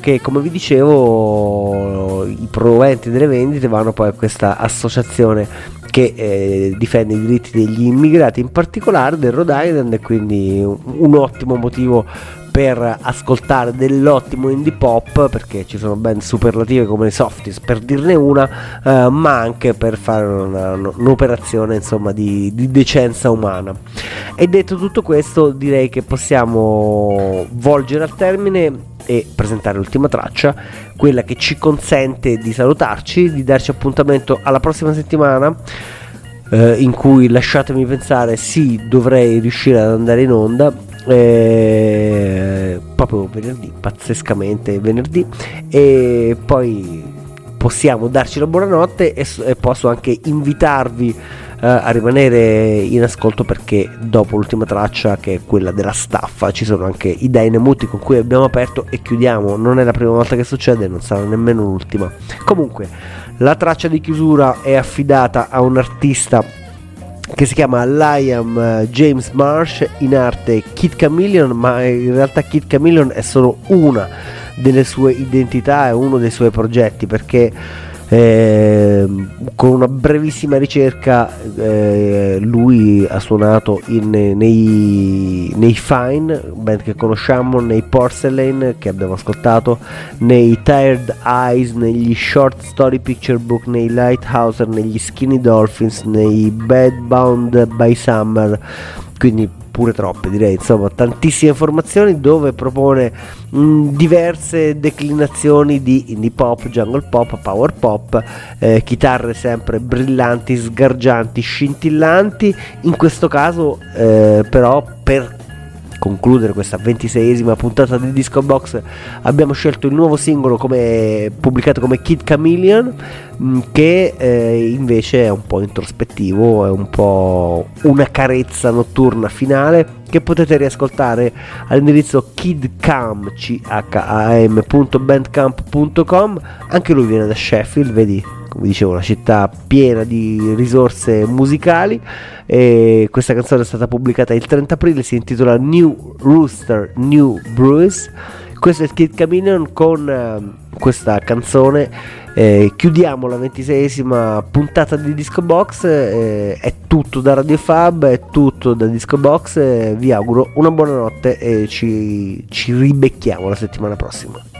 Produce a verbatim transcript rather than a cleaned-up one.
che, come vi dicevo, i proventi delle vendite vanno poi a questa associazione che eh, difende i diritti degli immigrati, in particolare del Rhode Island, e quindi un, un ottimo motivo per ascoltare dell'ottimo indie pop, perché ci sono band superlative come i Softies, per dirne una, eh, ma anche per fare una, un'operazione insomma di, di decenza umana. E detto tutto questo, direi che possiamo volgere al termine e presentare l'ultima traccia, quella che ci consente di salutarci, di darci appuntamento alla prossima settimana, eh, in cui, lasciatemi pensare, sì, dovrei riuscire ad andare in onda, eh, proprio venerdì, pazzescamente venerdì, e poi possiamo darci la buonanotte e, e posso anche invitarvi Uh, a rimanere in ascolto, perché dopo l'ultima traccia, che è quella della staffa, ci sono anche i Dynamuti con cui abbiamo aperto e chiudiamo. Non è la prima volta che succede, non sarà nemmeno l'ultima. Comunque la traccia di chiusura è affidata a un artista che si chiama Liam James Marsh, in arte Kid Chameleon, ma in realtà Kid Chameleon è solo una delle sue identità, è uno dei suoi progetti, perché Eh, con una brevissima ricerca eh, lui ha suonato in, nei, nei Fine, band che conosciamo, nei Porcelain che abbiamo ascoltato, nei Tired Eyes, negli Short Story Picture Book, nei Lighthouser, negli Skinny Dolphins, nei Bad Bound by Summer, quindi pure troppe, direi, insomma tantissime informazioni, dove propone mh, diverse declinazioni di indie pop, jungle pop, power pop, eh, chitarre sempre brillanti, sgargianti, scintillanti. In questo caso eh, però, per concludere questa ventiseiesima puntata di Disco Box, abbiamo scelto il nuovo singolo come pubblicato come Kid Chameleon, mh, che eh, invece è un po' introspettivo, è un po' una carezza notturna finale, che potete riascoltare all'indirizzo kidcam punto bandcamp punto com. Anche lui viene da Sheffield, vedi, come dicevo, una città piena di risorse musicali, e questa canzone è stata pubblicata il trenta aprile, si intitola New Rooster New Brews. Questo è Kid Chameleon. Con uh, questa canzone eh, chiudiamo la ventiseiesima puntata di Disco Box. Eh, è tutto da Radio Fab, è tutto da Disco Box, eh, vi auguro una buona notte e ci, ci ribecchiamo la settimana prossima.